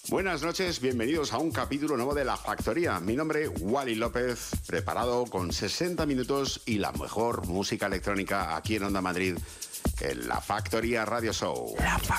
Buenas noches, bienvenidos a un capítulo nuevo de La Factoría. Mi nombre es Wally López, preparado con 60 minutos y la mejor música electrónica aquí en Onda Madrid, en La Factoría Radio Show. La Factoría.